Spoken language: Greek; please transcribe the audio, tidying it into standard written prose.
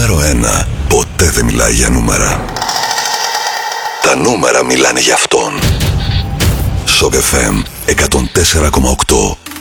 νούμερο 1 ποτέ δεν μιλάει για νούμερα. Τα νούμερα μιλάνε για αυτόν. Shock FM 104,8.